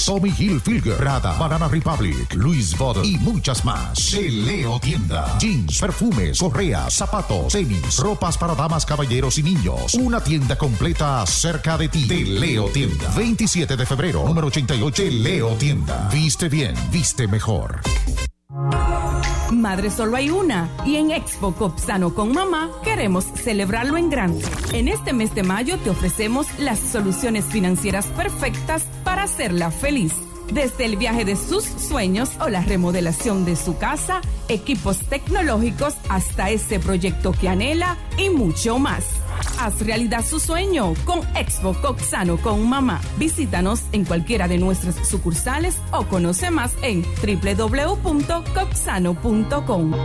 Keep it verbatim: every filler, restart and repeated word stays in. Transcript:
Tommy Hilfiger, Prada, Banana Republic, Louis Vuitton y muchas más. De Leo Tienda. Jeans, perfumes, correas, zapatos, tenis, ropas para damas, caballeros y niños. Una tienda completa cerca de ti. De Leo Tienda. veintisiete de febrero, número ochenta y ocho. De Leo Tienda. Viste bien, viste mejor. Madre solo hay una, y en Expo Copsano con Mamá queremos celebrarlo en grande. En este mes de mayo te ofrecemos las soluciones financieras perfectas para hacerla feliz. Desde el viaje de sus sueños o la remodelación de su casa, equipos tecnológicos hasta ese proyecto que anhela y mucho más. Haz realidad su sueño con Expo Coxano con Mamá. Visítanos en cualquiera de nuestras sucursales o conoce más en doble u doble u doble u punto coxano punto com.